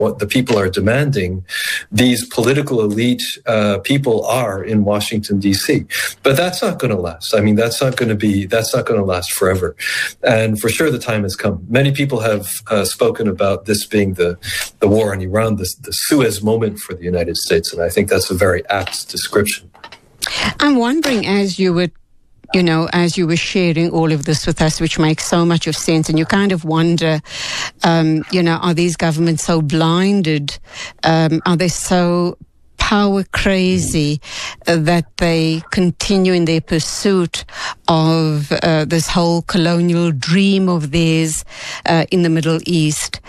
what the people are demanding, these political elite people are in Washington, D.C. But that's not going to last. I mean, that's not going to last forever. And for sure, the time has come. Many people have spoken about this being the war in Iran, the Suez moment for the United States. And I think that's a very apt description. I'm wondering, as you were sharing all of this with us, which makes so much of sense, and you kind of wonder, are these governments so blinded? Are they so power crazy that they continue in their pursuit of this whole colonial dream of theirs in the Middle East?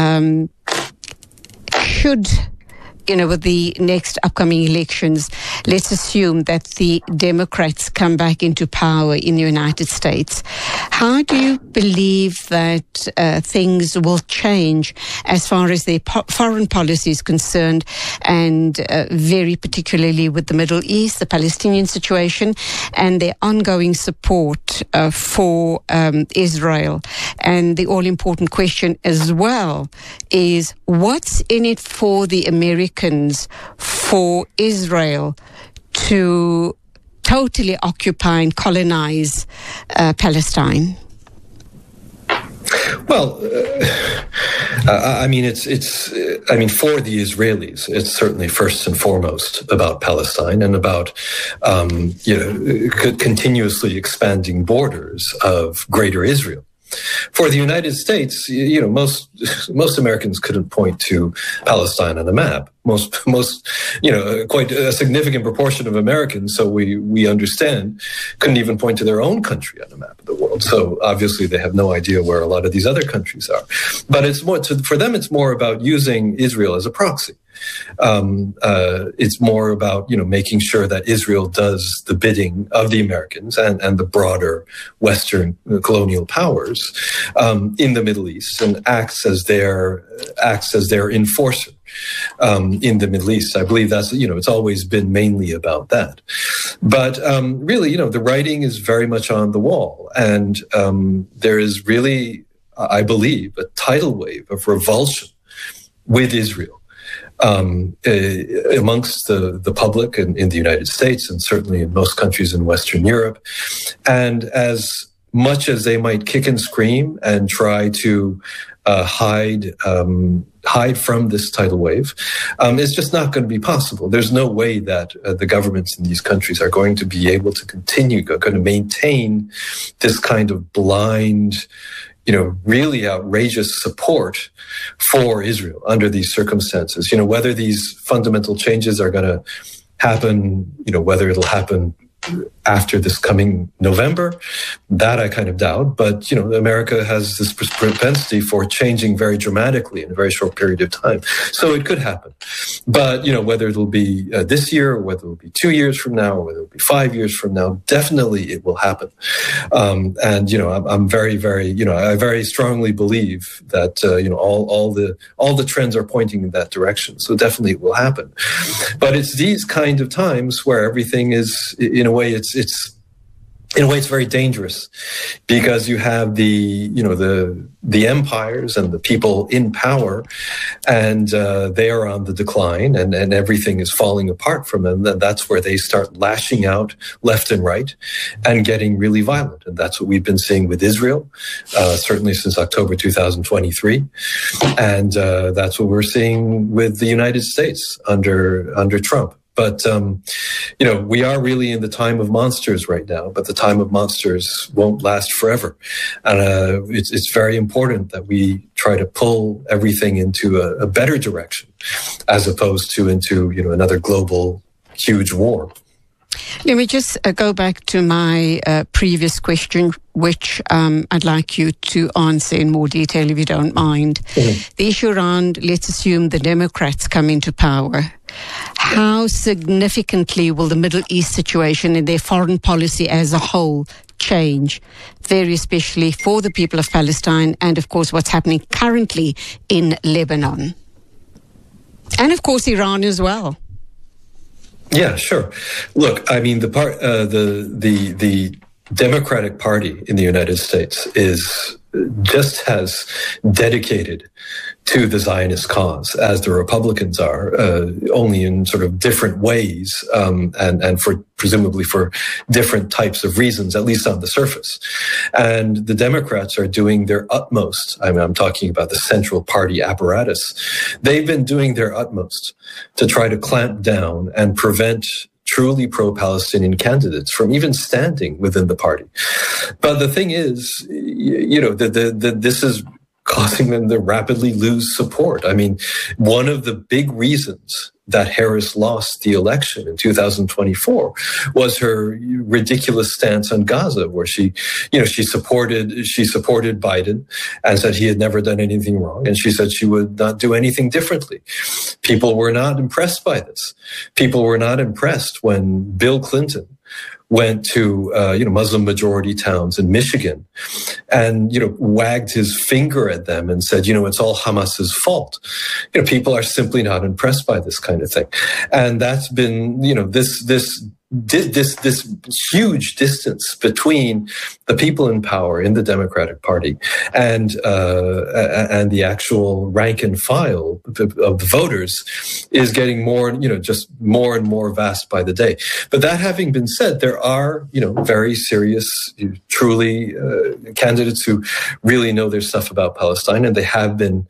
With the next upcoming elections, let's assume that the Democrats come back into power in the United States. How do you believe that things will change as far as their foreign policy is concerned, and very particularly with the Middle East, the Palestinian situation, and their ongoing support for Israel? And the all-important question as well is, what's in it for the Americans for Israel to totally occupy and colonize Palestine? Well, for the Israelis, it's certainly first and foremost about Palestine and about, continuously expanding borders of Greater Israel. For the United States, most Americans couldn't point to Palestine on a map. Quite a significant proportion of Americans, so we understand, couldn't even point to their own country on the map of the world. So obviously they have no idea where a lot of these other countries are. But for them, it's more about using Israel as a proxy. It's more about, making sure that Israel does the bidding of the Americans and the broader Western colonial powers in the Middle East, and acts as their enforcer in the Middle East. I believe that's, it's always been mainly about that. But really, the writing is very much on the wall, and there is really, I believe, a tidal wave of revulsion with Israel. Amongst the public in the United States, and certainly in most countries in Western Europe. And as much as they might kick and scream and try to hide from this tidal wave, it's just not going to be possible. There's no way that the governments in these countries are going to be able to going to maintain this kind of blind, really outrageous support for Israel under these circumstances. Whether these fundamental changes are going to happen, whether it'll happen after this coming November, that I kind of doubt. But, America has this propensity for changing very dramatically in a very short period of time. So it could happen. But, whether it'll be this year, or whether it'll be 2 years from now, or whether it'll be 5 years from now, definitely it will happen. And, I'm very, very, I very strongly believe that, all the trends are pointing in that direction. So definitely it will happen. But it's these kind of times where everything is, in a way, it's very dangerous, because you have the empires and the people in power, and they are on the decline, and everything is falling apart from them. And that's where they start lashing out left and right and getting really violent. And that's what we've been seeing with Israel, certainly since October 2023. And that's what we're seeing with the United States under Trump. But, we are really in the time of monsters right now, but the time of monsters won't last forever. And it's very important that we try to pull everything into a better direction, as opposed to into, another global huge war. Let me just go back to my previous question, which I'd like you to answer in more detail, if you don't mind. Mm-hmm. The issue around, let's assume the Democrats come into power. How significantly will the Middle East situation and their foreign policy as a whole change, very especially for the people of Palestine, and of course what's happening currently in Lebanon? And of course Iran as well. Yeah, sure. Look, I mean, the Democratic Party in the United States is just as dedicated to the Zionist cause as the Republicans are, only in sort of different ways, and for presumably for different types of reasons, at least on the surface. And the Democrats are doing their utmost. I mean, I'm talking about the central party apparatus. They've been doing their utmost to try to clamp down and prevent truly pro-Palestinian candidates from even standing within the party. But the thing is, this is causing them to rapidly lose support. I mean, one of the big reasons that Harris lost the election in 2024 was her ridiculous stance on Gaza, where she supported Biden and said he had never done anything wrong, and she said she would not do anything differently. People were not impressed by this. People were not impressed when Bill Clinton went to Muslim majority towns in Michigan and wagged his finger at them and said, it's all Hamas's fault. People are simply not impressed by this kind of thing. And that's been this huge distance between the people in power in the Democratic Party and the actual rank and file of the voters is getting more, just more and more vast by the day. But that having been said, there are, very serious, truly candidates who really know their stuff about Palestine, and they have been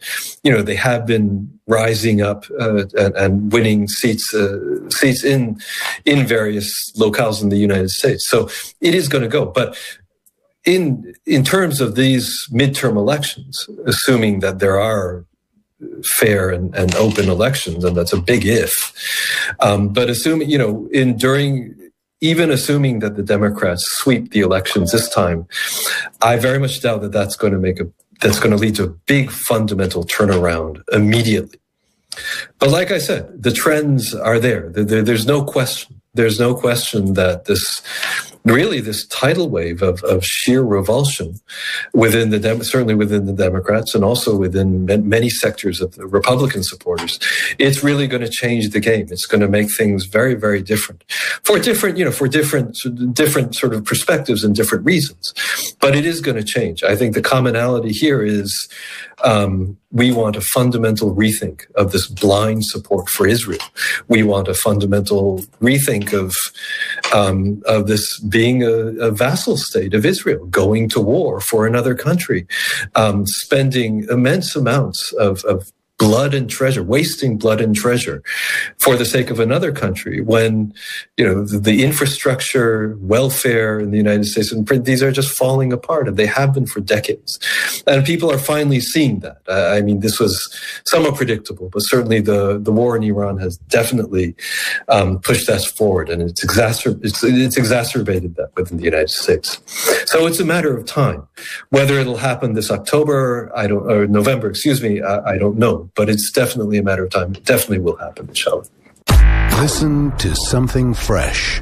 rising up and winning seats in various locales in the United States. So it is going to go. But in terms of these midterm elections, assuming that there are fair and open elections, and that's a big if, but assuming, even assuming that the Democrats sweep the elections this time, I very much doubt that that's going to lead to a big fundamental turnaround immediately. But like I said, the trends are there. There's no question. There's no question that this tidal wave of sheer revulsion within certainly within the Democrats and also within many sectors of the Republican supporters, it's really going to change the game. It's going to make things very, very different for different sort of perspectives and different reasons. But it is going to change. I think the commonality here is we want a fundamental rethink of this blind support for Israel. We want a fundamental rethink of this being a vassal state of Israel, going to war for another country, spending immense amounts of blood and treasure, wasting blood and treasure for the sake of another country when, the infrastructure, welfare in the United States, and these are just falling apart, and they have been for decades. And people are finally seeing that. I mean, this was somewhat predictable, but certainly the war in Iran has definitely pushed that forward, and it's exacerbated that within the United States. So it's a matter of time. Whether it'll happen this October, or November, I don't know. But it's definitely a matter of time. It definitely will happen, inshallah. Listen to something fresh.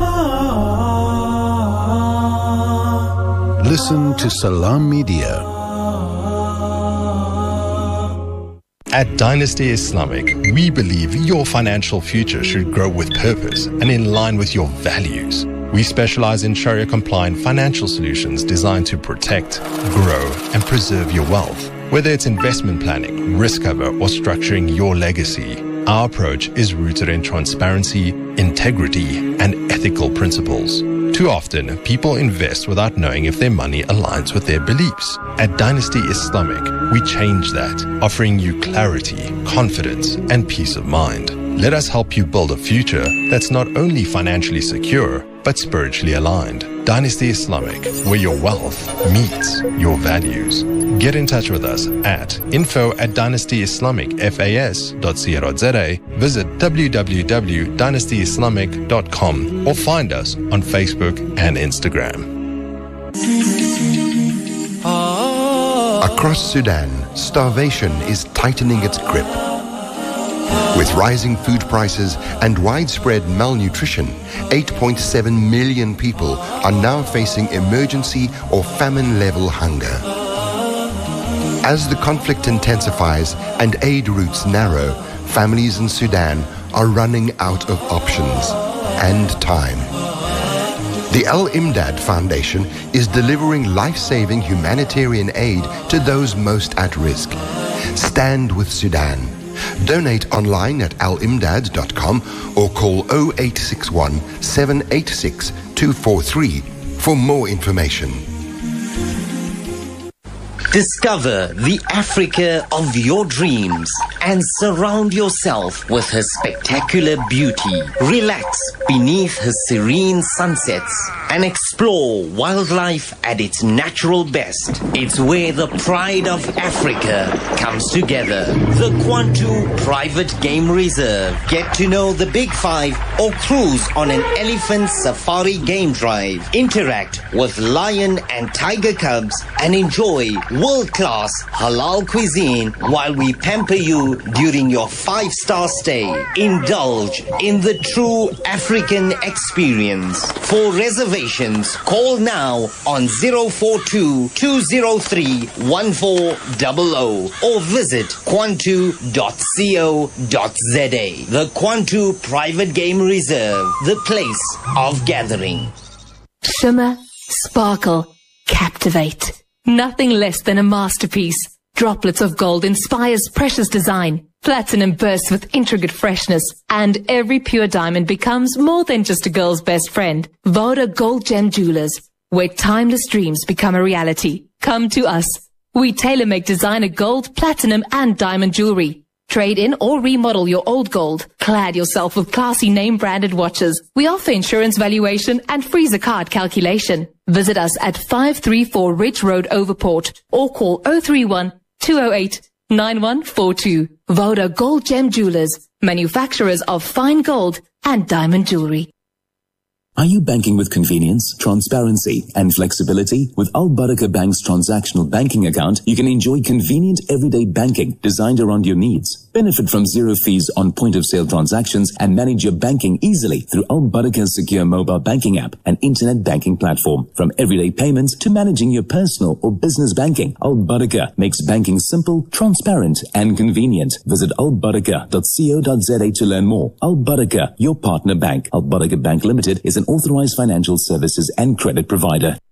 Listen to Salam Media. At Dynasty Islamic, we believe your financial future should grow with purpose and in line with your values. We specialize in Sharia-compliant financial solutions designed to protect, grow, and preserve your wealth. Whether it's investment planning, risk cover, or structuring your legacy, our approach is rooted in transparency, integrity, and ethical principles. Too often, people invest without knowing if their money aligns with their beliefs. At Dynasty Islamic, we change that, offering you clarity, confidence, and peace of mind. Let us help you build a future that's not only financially secure, but spiritually aligned. Dynasty Islamic, where your wealth meets your values. Get in touch with us at info@dynastyislamicfas.co.za, visit www.dynastyislamic.com, or find us on Facebook and Instagram. Across Sudan, starvation is tightening its grip. With rising food prices and widespread malnutrition, 8.7 million people are now facing emergency or famine-level hunger. As the conflict intensifies and aid routes narrow, families in Sudan are running out of options and time. The Al Imdad Foundation is delivering life-saving humanitarian aid to those most at risk. Stand with Sudan. Donate online at alimdad.com or call 0861 786 243 for more information. Discover the Africa of your dreams and surround yourself with her spectacular beauty. Relax beneath her serene sunsets and explore wildlife at its natural best. It's where the pride of Africa comes together. The Kwantu Private Game Reserve. Get to know the Big Five or cruise on an elephant safari game drive. Interact with lion and tiger cubs and enjoy world-class halal cuisine while we pamper you during your 5-star stay. Indulge in the true African experience. For reservations, call now on 042-203-1400 or visit kwantu.co.za. The Kwantu Private Game Reserve, the place of gathering. Shimmer, sparkle, captivate. Nothing less than a masterpiece. Droplets of gold inspires precious design. Platinum bursts with intricate freshness. And every pure diamond becomes more than just a girl's best friend. Voda Gold Gem Jewelers, where timeless dreams become a reality. Come to us. We tailor-make designer gold, platinum and diamond jewelry. Trade in or remodel your old gold. Clad yourself with classy name-branded watches. We offer insurance valuation and freezer card calculation. Visit us at 534 Ridge Road, Overport, or call 031-208-9142. Voda Gold Gem Jewelers, manufacturers of fine gold and diamond jewelry. Are you banking with convenience, transparency, and flexibility? With Al Barakah Bank's transactional banking account, you can enjoy convenient everyday banking designed around your needs. Benefit from zero fees on point-of-sale transactions and manage your banking easily through Al Barakah's secure mobile banking app and internet banking platform. From everyday payments to managing your personal or business banking, Al Barakah makes banking simple, transparent, and convenient. Visit albarakah.co.za to learn more. Al Barakah, your partner bank. Al Barakah Bank Limited is an authorized financial services and credit provider.